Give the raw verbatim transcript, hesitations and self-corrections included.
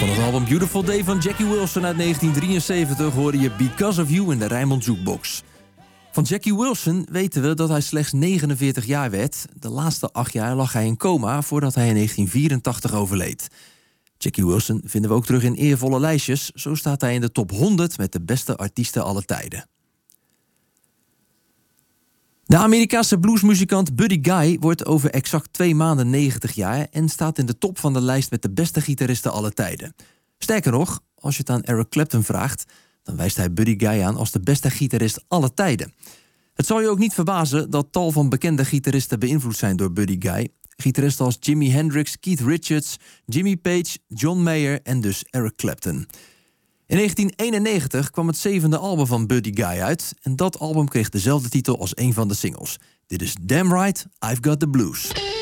Van het album Beautiful Day van Jackie Wilson uit negentien drieënzeventig hoorde je Because of You in de Rijnmond Jukebox. Van Jackie Wilson weten we dat hij slechts negenenveertig jaar werd. De laatste acht jaar lag hij in coma voordat hij in negentien vierentachtig overleed. Jackie Wilson vinden we ook terug in eervolle lijstjes. Zo staat hij in de top honderd met de beste artiesten aller tijden. De Amerikaanse bluesmuzikant Buddy Guy wordt over exact twee maanden negentig jaar... en staat in de top van de lijst met de beste gitaristen aller tijden. Sterker nog, als je het aan Eric Clapton vraagt... dan wijst hij Buddy Guy aan als de beste gitarist aller tijden. Het zal je ook niet verbazen dat tal van bekende gitaristen beïnvloed zijn door Buddy Guy. Gitaristen als Jimi Hendrix, Keith Richards, Jimmy Page, John Mayer en dus Eric Clapton. In negentien eenennegentig kwam het zevende album van Buddy Guy uit... en dat album kreeg dezelfde titel als een van de singles. Dit is Damn Right, I've Got the Blues.